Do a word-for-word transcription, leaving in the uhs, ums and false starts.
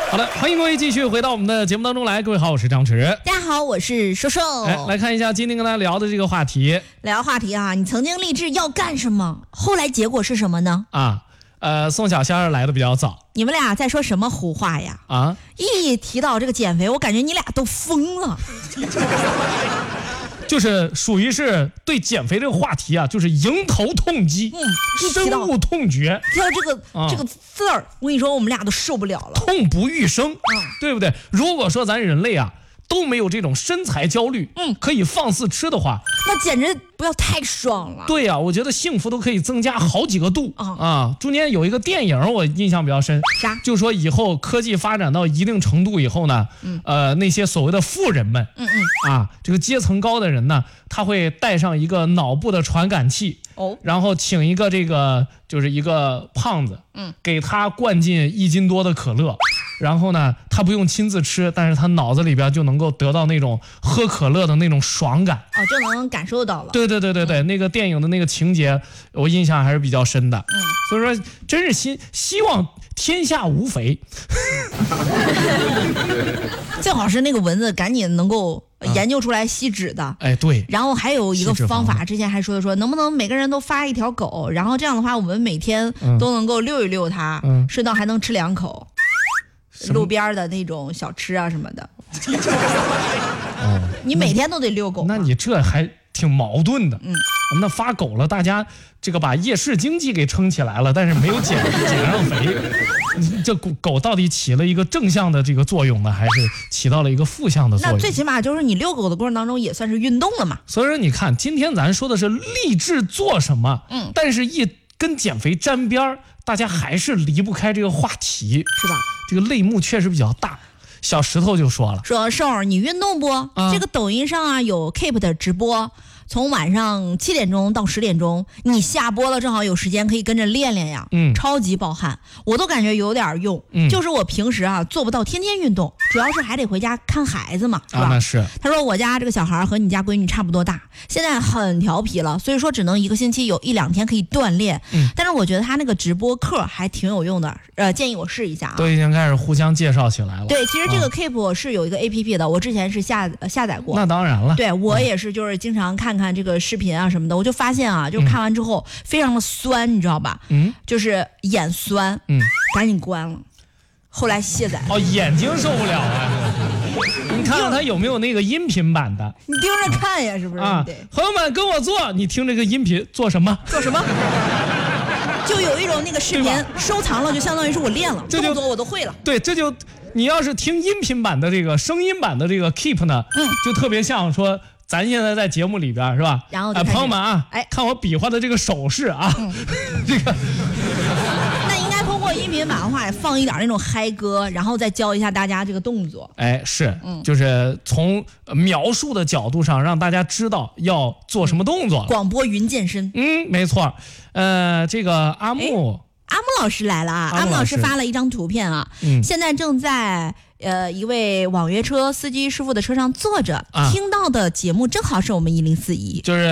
好的，欢迎各位继续回到我们的节目当中来。各位好，我是张弛。 大家好，我是瘦瘦。 来来看一下今天跟大家聊的这个话题。 聊话题啊，你曾经立志要干什么？后来结果是什么呢？ 啊，呃，宋小仙儿来的比较早。 你们俩在说什么胡话呀？ 啊， 一提到这个减肥，我感觉你俩都疯了。 就是属于是对减肥这个话题啊，就是迎头痛击， 嗯， 深恶痛绝。 提到这个、 啊、 这个字儿，我跟你说，我们俩都受不了了， 痛不欲生， 嗯， 对不对？如果说咱人类啊都没有这种身材焦虑， 嗯， 可以放肆吃的话， 那简直不要太爽了。 对呀、啊，我觉得幸福都可以增加好几个度、嗯、啊。中间有一个电影我印象比较深， 啥？ 就说以后科技发展到一定程度以后呢，嗯，呃，那些所谓的富人们， 嗯嗯， 啊，这个阶层高的人呢，他会带上一个脑部的传感器， 哦， 然后请一个这个就是一个胖子， 嗯，给他灌进一斤多的可乐。然后呢，他不用亲自吃，但是他脑子里边就能够得到那种喝可乐的那种爽感， 哦，就能感受到了。 对对对对对、嗯，那个电影的那个情节，我印象还是比较深的。嗯，所以说，真是希希望天下无肥， 最好是那个蚊子赶紧能够研究出来吸脂的。 哎、嗯，对。 然后还有一个方法，之前还说的说，能不能每个人都发一条狗，然后这样的话，我们每天都能够遛一遛它，嗯，顺道还能吃两口。路边的那种小吃啊什么的， 哦， 你每天都得遛狗， 那你这还挺矛盾的。 嗯， 那发狗了，大家这个把夜市经济给撑起来了，但是没有减减上肥，这狗狗到底起了一个正向的这个作用呢，还是起到了一个负向的作用？ 那最起码就是你遛狗的过程当中也算是运动了嘛。 所以说你看，今天咱说的是立志做什么，嗯，但是一跟减肥沾边，大家还是离不开这个话题， 是吧？ 这个类目确实比较大。小石头就说了， 说瘦儿，你运动不、啊？这个抖音上啊有 Keep 的直播，从晚上七点钟到十点钟，你下播了正好有时间可以跟着练练呀，嗯，超级爆汗，我都感觉有点用。嗯，就是我平时啊做不到天天运动，主要是还得回家看孩子嘛，是吧？ 啊，那是。 他说我家这个小孩和你家闺女差不多大，现在很调皮了，所以说只能一个星期有一两天可以锻炼。嗯，但是我觉得他那个直播课还挺有用的，呃，建议我试一下啊。 都已经开始互相介绍起来了。 对，其实这个 Keep 是有一个 A P P 的，我之前是下下载过。 那当然了。 对，我也是，就是经常看看这个视频啊什么的，我就发现啊，就看完之后、嗯、非常的酸，你知道吧？嗯，就是眼酸，嗯，赶紧关了。后来卸载了。 哦，眼睛受不了啊！你看看他有没有那个音频版的？ 你盯着看呀，是不是？ 啊，朋友们跟我做，你听这个音频做什么？ 做什么？就有一种那个视频收藏了，就相当于是我练了，动作我都会了。 对，这就你要是听音频版的这个声音版的这个 Keep 呢，嗯，就特别像说咱现在在节目里边是吧？ 然后哎、呃，朋友们啊， 哎， 看我比划的这个手势啊，嗯、这个。 那应该通过音频版的话，放一点那种嗨歌，然后再教一下大家这个动作。 哎，是，嗯、就是从描述的角度上让大家知道要做什么动作。 广播云健身。 嗯，没错。呃，这个阿木。 阿木老师来了啊！阿木老师发了一张图片啊，嗯、现在正在呃一位网约车司机师傅的车上坐着，啊、听到的节目正好是我们一零四一， 就是。